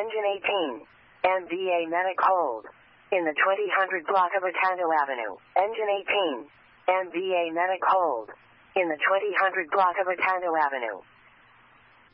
Engine 18. MVA Medic hold. In the 2000 block of Otando Avenue. Engine 18. MVA Medic hold. In the 2000 block of Otando Avenue.